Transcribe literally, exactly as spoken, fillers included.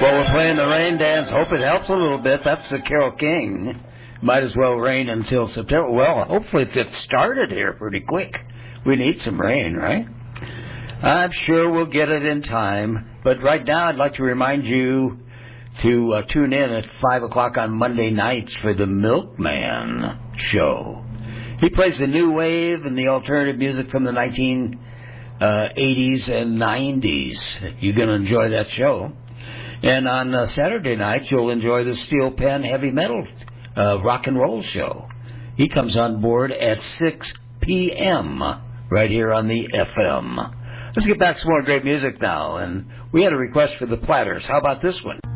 Well, we're playing the rain dance. Hope it helps a little bit. That's the Carole King. Might as well rain until September. Well, hopefully it started here pretty quick. We need some rain, right? I'm sure we'll get it in time. But right now I'd like to remind you to uh, tune in at five o'clock on Monday nights for the Milkman Show. He plays the new wave and the alternative music from the nineteen eighties and nineties. You're going to enjoy that show. And on uh, Saturday night, you'll enjoy the Steel Pen Heavy Metal uh, Rock and Roll Show. He comes on board at six p.m. right here on the F M. Let's get back to some more great music now. And we had a request for the Platters. How about this one?